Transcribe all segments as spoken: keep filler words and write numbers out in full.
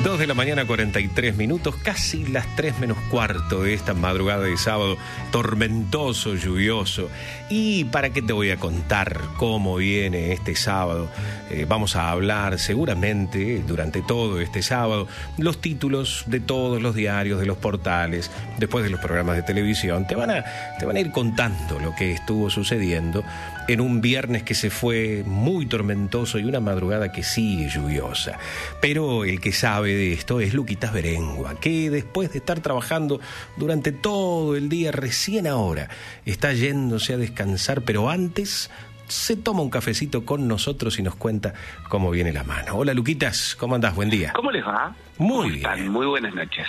dos de la mañana, cuarenta y tres minutos, casi las tres menos cuarto de esta madrugada de sábado, tormentoso, lluvioso. Y para qué te voy a contar cómo viene este sábado. Eh, vamos a hablar seguramente durante todo este sábado los títulos de todos los diarios, de los portales, después de los programas de televisión. Te van a, te van a ir contando lo que estuvo sucediendo en un viernes que se fue muy tormentoso y una madrugada que sigue lluviosa. Pero el que sabe de esto es Luquitas Berengua, que después de estar trabajando durante todo el día, recién ahora está yéndose a descansar, pero antes se toma un cafecito con nosotros y nos cuenta cómo viene la mano. Hola Luquitas, ¿cómo andás? Buen día. ¿Cómo les va? Muy ¿Cómo están? bien. Muy buenas noches.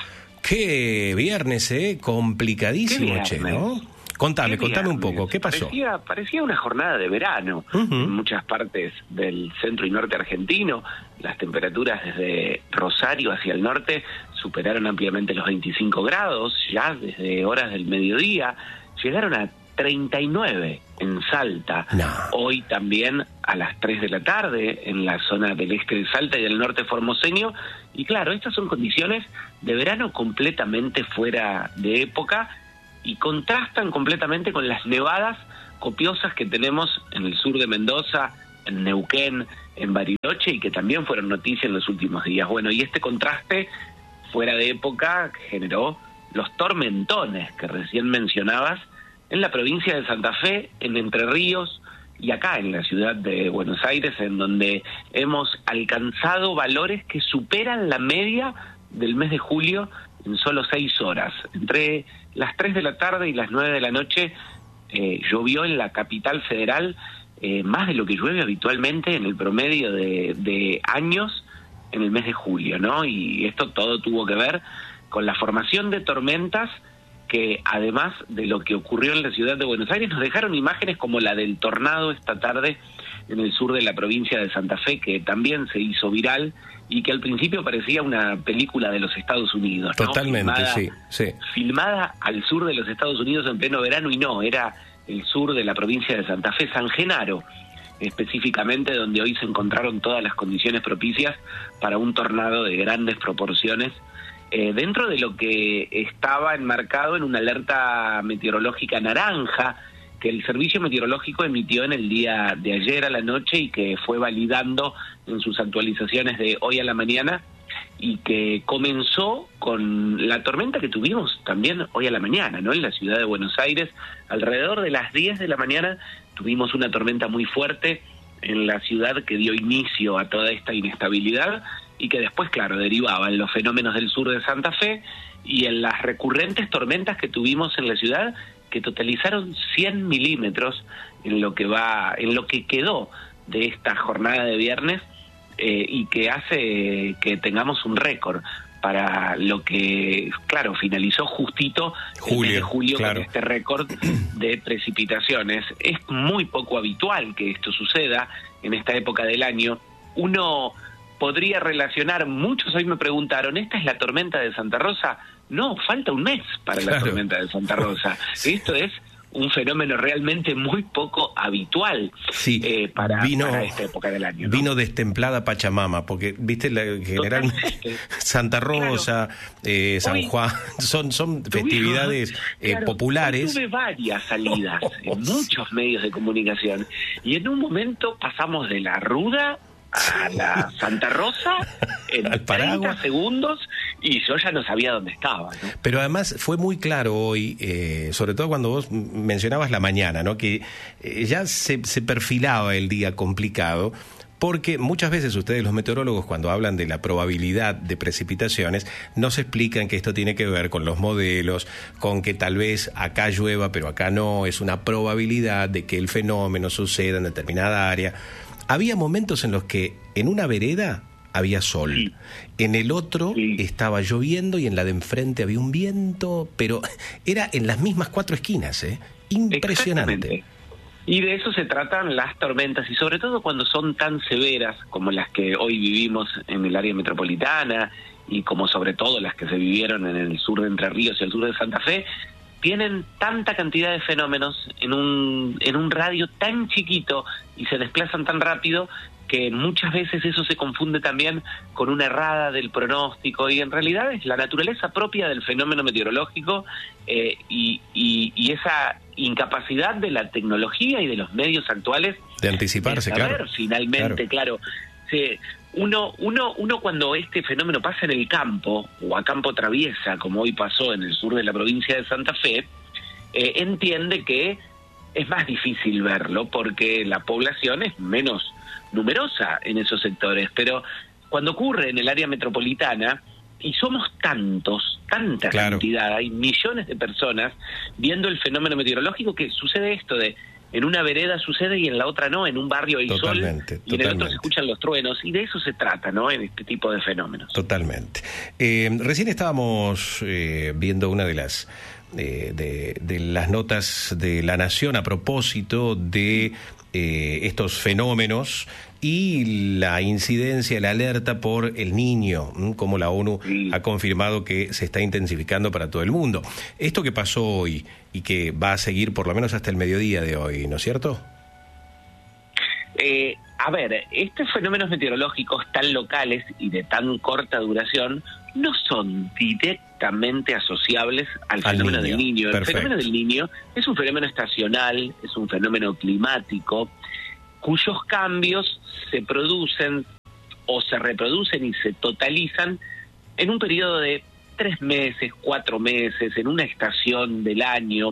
Qué viernes, ¿eh? Complicadísimo, che, ¿no? Contame, contame un poco, ¿qué pasó? Parecía, parecía una jornada de verano uh-huh. en muchas partes del centro y norte argentino. Las temperaturas desde Rosario hacia el norte superaron ampliamente los veinticinco grados, ya desde horas del mediodía. Llegaron a treinta y nueve en Salta. No. Hoy también a las tres de la tarde en la zona del este de Salta y del norte formoseño. Y claro, estas son condiciones de verano completamente fuera de época y contrastan completamente con las nevadas copiosas que tenemos en el sur de Mendoza, en Neuquén, en Bariloche, y que también fueron noticia en los últimos días. Bueno, y este contraste fuera de época generó los tormentones que recién mencionabas en la provincia de Santa Fe, en Entre Ríos y acá en la ciudad de Buenos Aires, en donde hemos alcanzado valores que superan la media del mes de julio en solo seis horas. Entre las tres de la tarde y las nueve de la noche eh, llovió en la capital federal eh, más de lo que llueve habitualmente en el promedio de, de años en el mes de julio, ¿no? Y esto todo tuvo que ver con la formación de tormentas que, además de lo que ocurrió en la ciudad de Buenos Aires, nos dejaron imágenes como la del tornado esta tarde en el sur de la provincia de Santa Fe, que también se hizo viral y que al principio parecía una película de los Estados Unidos, ¿no? Totalmente, filmada, sí, sí. Filmada al sur de los Estados Unidos en pleno verano, y no, era el sur de la provincia de Santa Fe, San Genaro, específicamente, donde hoy se encontraron todas las condiciones propicias para un tornado de grandes proporciones, eh, dentro de lo que estaba enmarcado en una alerta meteorológica naranja que el Servicio Meteorológico emitió en el día de ayer a la noche y que fue validando en sus actualizaciones de hoy a la mañana, y que comenzó con la tormenta que tuvimos también hoy a la mañana, ¿no? En la ciudad de Buenos Aires, alrededor de las diez de la mañana, tuvimos una tormenta muy fuerte en la ciudad que dio inicio a toda esta inestabilidad y que después, claro, derivaba en los fenómenos del sur de Santa Fe y en las recurrentes tormentas que tuvimos en la ciudad, que totalizaron cien milímetros en lo que va, en lo que quedó de esta jornada de viernes, eh, y que hace que tengamos un récord para lo que, claro, finalizó justito julio, el mes de julio, claro, con este récord de precipitaciones. Es muy poco habitual que esto suceda en esta época del año. Uno podría relacionar, muchos hoy me preguntaron, ¿esta es la tormenta de Santa Rosa? No, falta un mes para claro. la tormenta de Santa Rosa. Esto es un fenómeno realmente muy poco habitual, sí, eh, para, vino, para esta época del año, ¿no? Vino destemplada Pachamama, porque, viste, la, generalmente Santa Rosa, claro. eh, San hoy, Juan, son, son festividades eh, claro, populares. Tuve varias salidas en muchos medios de comunicación, y en un momento pasamos de la ruda a la Santa Rosa en treinta segundos y yo ya no sabía dónde estaba, ¿no? Pero además fue muy claro hoy, eh, sobre todo cuando vos mencionabas la mañana, ¿no? Que eh, ya se, se perfilaba el día complicado, porque muchas veces ustedes, los meteorólogos, cuando hablan de la probabilidad de precipitaciones, nos explican que esto tiene que ver con los modelos, con que tal vez acá llueva pero acá no, es una probabilidad de que el fenómeno suceda en determinada área. Había momentos en los que en una vereda había sol, sí. en el otro sí. estaba lloviendo y en la de enfrente había un viento, pero era en las mismas cuatro esquinas, ¿eh? Impresionante. Y de eso se tratan las tormentas, y sobre todo cuando son tan severas como las que hoy vivimos en el área metropolitana y como sobre todo las que se vivieron en el sur de Entre Ríos y el sur de Santa Fe, tienen tanta cantidad de fenómenos en un en un radio tan chiquito y se desplazan tan rápido que muchas veces eso se confunde también con una errada del pronóstico, y en realidad es la naturaleza propia del fenómeno meteorológico eh, y, y, y esa incapacidad de la tecnología y de los medios actuales de anticiparse, de saber claro. finalmente, claro. claro se, uno, uno, uno cuando este fenómeno pasa en el campo, o a campo traviesa, como hoy pasó en el sur de la provincia de Santa Fe, eh, entiende que es más difícil verlo porque la población es menos numerosa en esos sectores, pero cuando ocurre en el área metropolitana, y somos tantos, tanta claro. cantidad, hay millones de personas viendo el fenómeno meteorológico, que sucede esto de en una vereda sucede y en la otra no, en un barrio hay totalmente, sol y en el otro se escuchan los truenos, y de eso se trata, ¿no?, en este tipo de fenómenos. Totalmente. Eh, recién estábamos eh, viendo una de las eh, de, de las notas de La Nación a propósito de eh, estos fenómenos y la incidencia, la alerta por el niño, como la ONU sí. ha confirmado que se está intensificando para todo el mundo. Esto que pasó hoy y que va a seguir por lo menos hasta el mediodía de hoy, ¿no es cierto? Eh, a ver, estos fenómenos meteorológicos tan locales y de tan corta duración no son directamente asociables al, al fenómeno niño. del niño. El Perfecto. fenómeno del niño es un fenómeno estacional, es un fenómeno climático, cuyos cambios se producen o se reproducen y se totalizan en un periodo de tres meses, cuatro meses, en una estación del año.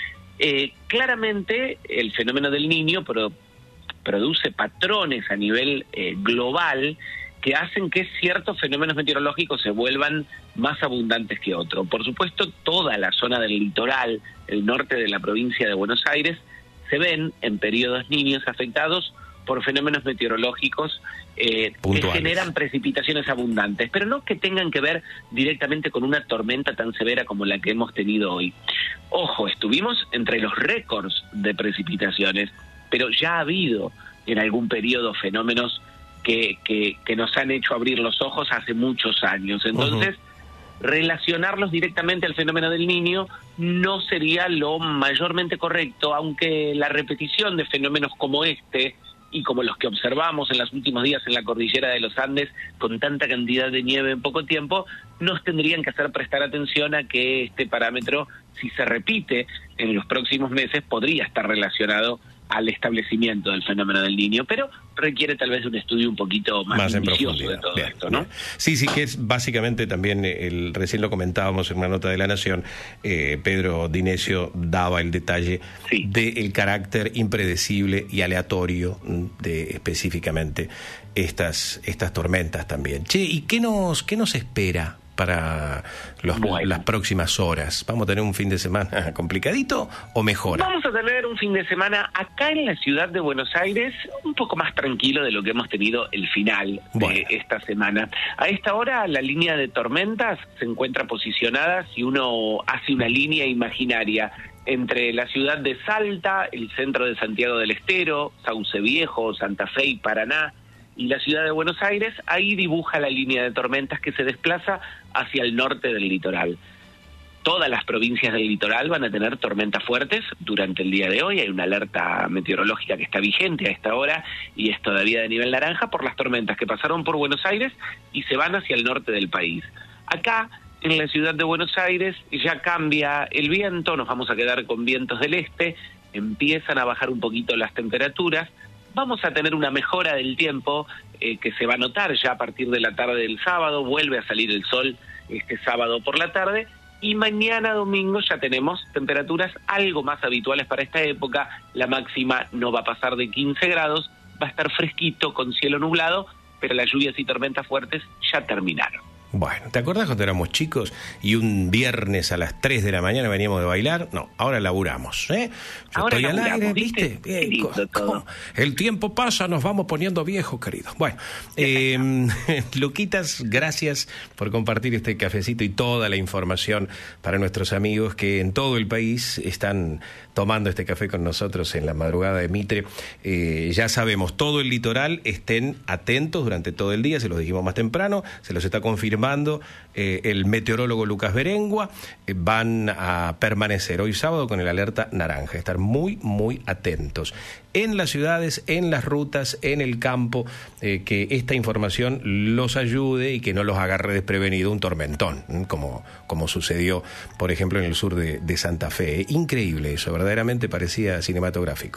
Eh, claramente el fenómeno del niño pro, produce patrones a nivel eh, global que hacen que ciertos fenómenos meteorológicos se vuelvan más abundantes que otros. Por supuesto, toda la zona del litoral, el norte de la provincia de Buenos Aires, se ven en periodos niños afectados por fenómenos meteorológicos eh, que generan precipitaciones abundantes, pero no que tengan que ver directamente con una tormenta tan severa como la que hemos tenido hoy. Ojo, estuvimos entre los récords de precipitaciones, pero ya ha habido en algún periodo fenómenos que, que, que nos han hecho abrir los ojos hace muchos años. Entonces, uh-huh. relacionarlos directamente al fenómeno del niño no sería lo mayormente correcto, aunque la repetición de fenómenos como este y como los que observamos en los últimos días en la cordillera de los Andes, con tanta cantidad de nieve en poco tiempo, nos tendrían que hacer prestar atención a que este parámetro, si se repite en los próximos meses, podría estar relacionado al establecimiento del fenómeno del niño, pero requiere tal vez un estudio un poquito más, más minucioso de todo bien, esto, ¿no? Bien. Sí, sí, que es básicamente también, el recién lo comentábamos en una nota de La Nación, eh, Pedro Dinesio daba el detalle sí. del carácter impredecible y aleatorio de específicamente estas, estas tormentas también. Che, ¿y qué nos, qué nos espera para los, bueno. las próximas horas? ¿Vamos a tener un fin de semana complicadito o mejora? Vamos a tener un fin de semana acá en la ciudad de Buenos Aires un poco más tranquilo de lo que hemos tenido el final bueno. de esta semana. A esta hora la línea de tormentas se encuentra posicionada, si uno hace una línea imaginaria, entre la ciudad de Salta, el centro de Santiago del Estero, Sauce Viejo, Santa Fe y Paraná, y la ciudad de Buenos Aires. Ahí dibuja la línea de tormentas que se desplaza hacia el norte del litoral. Todas las provincias del litoral van a tener tormentas fuertes durante el día de hoy. Hay una alerta meteorológica que está vigente a esta hora y es todavía de nivel naranja por las tormentas que pasaron por Buenos Aires y se van hacia el norte del país. Acá, en la ciudad de Buenos Aires, ya cambia el viento, nos vamos a quedar con vientos del este, empiezan a bajar un poquito las temperaturas. Vamos a tener una mejora del tiempo eh, que se va a notar ya a partir de la tarde del sábado. Vuelve a salir el sol este sábado por la tarde y mañana domingo ya tenemos temperaturas algo más habituales para esta época. La máxima no va a pasar de quince grados, va a estar fresquito con cielo nublado, pero las lluvias y tormentas fuertes ya terminaron. Bueno, ¿te acordás cuando éramos chicos y un viernes a las tres de la mañana veníamos de bailar? No, ahora laburamos, ¿eh? Yo ahora estoy al aire, ¿viste? Bien, lindo todo. El tiempo pasa, nos vamos poniendo viejos, querido. Bueno, eh, Luquitas, gracias por compartir este cafecito y toda la información para nuestros amigos que en todo el país están tomando este café con nosotros en la madrugada de Mitre. Eh, ya sabemos, todo el litoral, estén atentos durante todo el día, se los dijimos más temprano, se los está confirmando informando eh, el meteorólogo Lucas Berengua. Eh, van a permanecer hoy sábado con el alerta naranja, estar muy, muy atentos en las ciudades, en las rutas, en el campo, eh, que esta información los ayude y que no los agarre desprevenido un tormentón, ¿eh? como, como sucedió, por ejemplo, en el sur de, de Santa Fe. ¿eh? Increíble eso, verdaderamente parecía cinematográfico.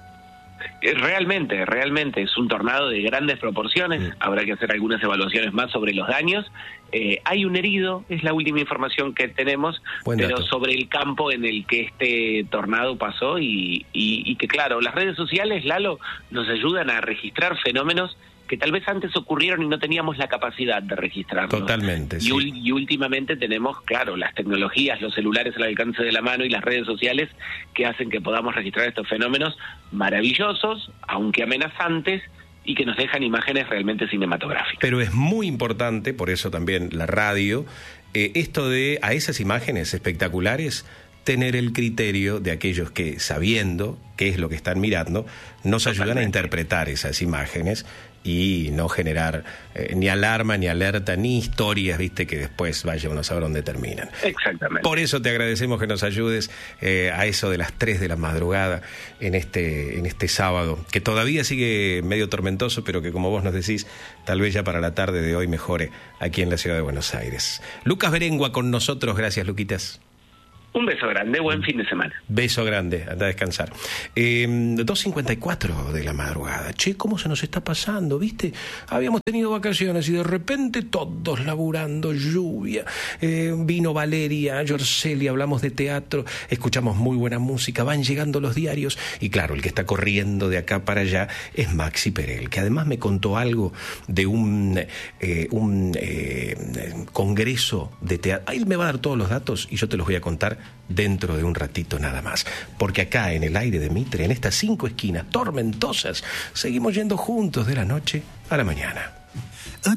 Realmente, realmente es un tornado de grandes proporciones. Mm. Habrá que hacer algunas evaluaciones más sobre los daños. Eh, hay un herido, es la última información que tenemos, pero sobre el campo en el que este tornado pasó y, y, y que claro, las redes sociales, Lalo, nos ayudan a registrar fenómenos que tal vez antes ocurrieron y no teníamos la capacidad de registrarlos. Totalmente, y, sí. y últimamente tenemos, claro, las tecnologías, los celulares al alcance de la mano y las redes sociales que hacen que podamos registrar estos fenómenos maravillosos, aunque amenazantes, y que nos dejan imágenes realmente cinematográficas. Pero es muy importante, por eso también la radio, eh, esto de a esas imágenes espectaculares tener el criterio de aquellos que, sabiendo qué es lo que están mirando, nos ayudan Totalmente. a interpretar esas imágenes y no generar eh, ni alarma, ni alerta, ni historias, viste, que después vaya uno a saber dónde terminan. Exactamente. Por eso te agradecemos que nos ayudes eh, a eso de las tres de la madrugada en este, en este sábado, que todavía sigue medio tormentoso, pero que, como vos nos decís, tal vez ya para la tarde de hoy mejore aquí en la ciudad de Buenos Aires. Lucas Berengua con nosotros, gracias, Luquitas. Un beso grande, buen fin de semana. Beso grande, anda a descansar. Eh, dos cincuenta y cuatro de la madrugada. Che, ¿cómo se nos está pasando? ¿Viste? Habíamos tenido vacaciones y de repente todos laburando, lluvia. Eh, vino Valeria, Yorceli, hablamos de teatro, escuchamos muy buena música, van llegando los diarios. Y claro, el que está corriendo de acá para allá es Maxi Perel, que además me contó algo de un, eh, un eh, congreso de teatro. Él me va a dar todos los datos y yo te los voy a contar dentro de un ratito nada más, porque acá en el aire de Mitre, en estas cinco esquinas tormentosas, seguimos yendo juntos de la noche a la mañana.